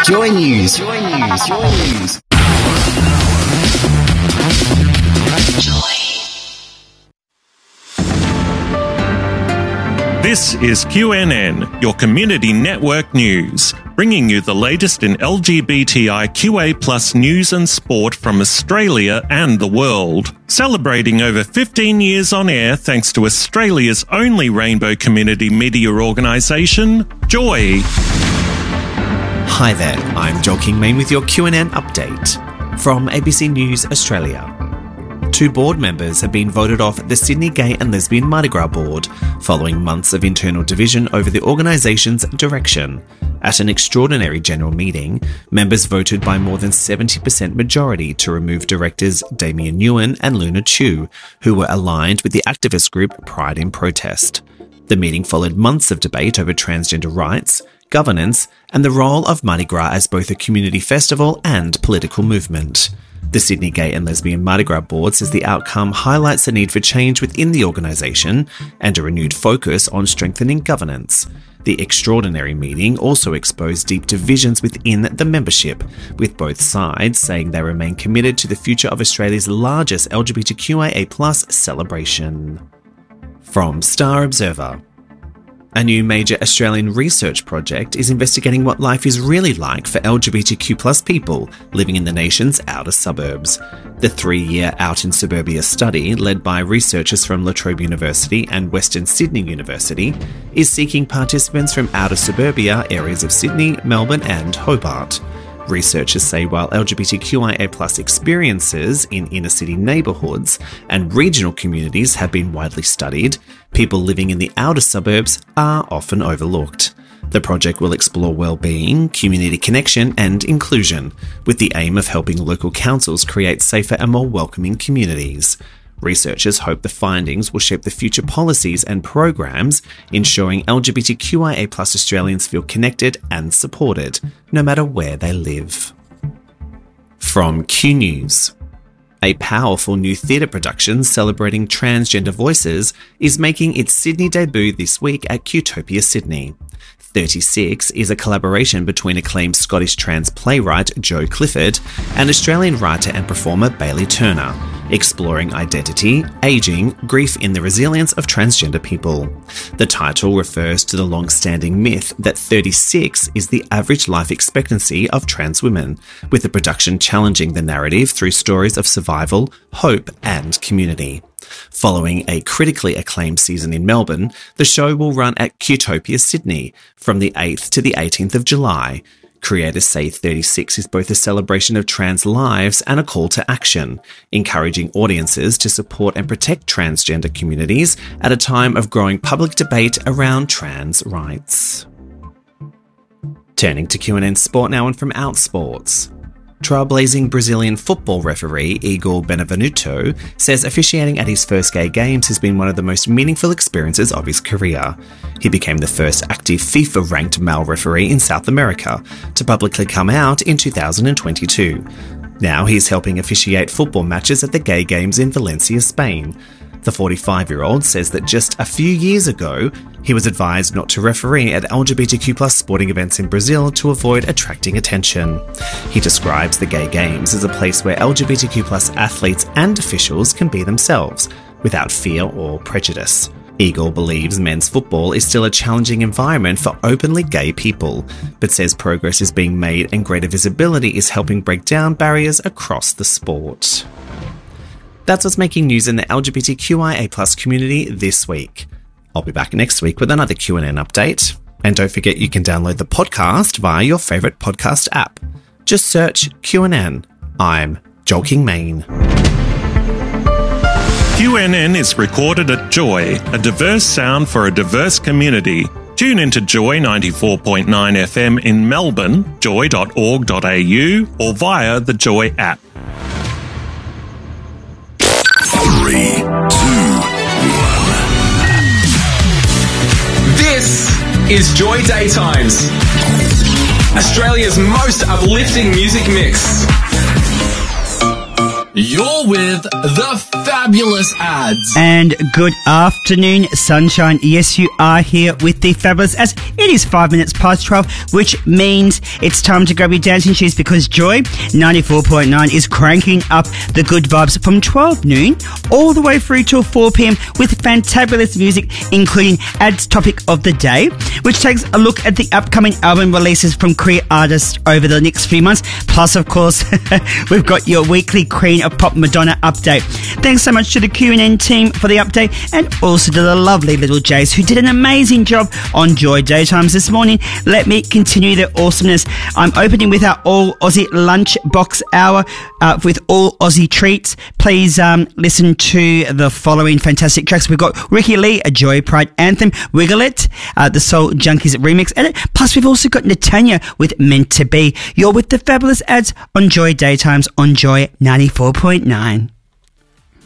Joy News. This is QNN, your community network news, bringing you the latest in LGBTIQA+ news and sport from Australia and the world. Celebrating over 15 years on air thanks to Australia's only rainbow community media organisation, Joy. Hi there, I'm Joel King-Main with your QNN update from ABC News Australia. 2 board members have been voted off the Sydney Gay and Lesbian Mardi Gras Board following months of internal division over the organisation's direction. At an extraordinary general meeting, members voted by more than 70% majority to remove directors Damien Nguyen and Luna Chu, who were aligned with the activist group Pride in Protest. The meeting followed months of debate over transgender rights, governance, and the role of Mardi Gras as both a community festival and political movement. The Sydney Gay and Lesbian Mardi Gras Board says the outcome highlights the need for change within the organisation and a renewed focus on strengthening governance. The extraordinary meeting also exposed deep divisions within the membership, with both sides saying they remain committed to the future of Australia's largest LGBTQIA+ celebration. From Star Observer. A new major Australian research project is investigating what life is really like for LGBTQ+ people living in the nation's outer suburbs. The 3-year Out in Suburbia study, led by researchers from La Trobe University and Western Sydney University, is seeking participants from outer suburbia areas of Sydney, Melbourne and Hobart. Researchers say while LGBTQIA+ experiences in inner-city neighbourhoods and regional communities have been widely studied, people living in the outer suburbs are often overlooked. The project will explore well-being, community connection and inclusion, with the aim of helping local councils create safer and more welcoming communities. Researchers hope the findings will shape the future policies and programs, ensuring LGBTQIA+ Australians feel connected and supported, no matter where they live. From Q News. A powerful new theatre production celebrating transgender voices is making its Sydney debut this week at Qtopia Sydney. 36 is a collaboration between acclaimed Scottish trans playwright Jo Clifford and Australian writer and performer Bailey Turner, exploring identity, ageing, grief in the resilience of transgender people. The title refers to the long-standing myth that 36 is the average life expectancy of trans women, with the production challenging the narrative through stories of survival, hope, and community. Following a critically acclaimed season in Melbourne, the show will run at Qtopia Sydney from the 8th to the 18th of July. Creators say 36 is both a celebration of trans lives and a call to action, encouraging audiences to support and protect transgender communities at a time of growing public debate around trans rights. Turning to QNN Sport now and from Outsports. Trailblazing Brazilian football referee Igor Benevenuto says officiating at his first gay games has been one of the most meaningful experiences of his career. He became the first active FIFA-ranked male referee in South America to publicly come out in 2022. Now he's helping officiate football matches at the gay games in Valencia, Spain. The 45-year-old says that just a few years ago, he was advised not to referee at LGBTQ+ sporting events in Brazil to avoid attracting attention. He describes the gay games as a place where LGBTQ+ athletes and officials can be themselves, without fear or prejudice. Igor believes men's football is still a challenging environment for openly gay people, but says progress is being made and greater visibility is helping break down barriers across the sport. That's what's making news in the LGBTQIA+ community this week. I'll be back next week with another QNN update. And don't forget you can download the podcast via your favourite podcast app. Just search QNN. I'm Joel King-Main. QNN is recorded at Joy, a diverse sound for a diverse community. Tune into Joy 94.9 FM in Melbourne, joy.org.au, or via the Joy app. 3, 2, 1. This is Joy Daytimes, Australia's most uplifting music mix. You're with the Fabulous Ads. And good afternoon, sunshine. Yes, you are here with the Fabulous Ads. It is 5 minutes past 12, which means it's time to grab your dancing shoes because Joy 94.9 is cranking up the good vibes from 12 noon all the way through till 4 p.m. with fantabulous music, including Ads Topic of the Day, which takes a look at the upcoming album releases from queer artists over the next few months. Plus, of course, we've got your weekly Queen of Pop Madonna update. Thanks so much to the QNN team for the update, and also to the lovely little Jace who did an amazing job on Joy Daytimes this morning. Let me continue the awesomeness. I'm opening with our All Aussie Lunch Box Hour with all Aussie treats. Please listen to the following fantastic tracks. We've got Ricky Lee, a Joy Pride anthem, Wiggle It, the Soul Junkies remix edit. Plus, we've also got Natanya with Meant to Be. You're with the Fabulous Ads on Joy Daytimes on Joy 94.9.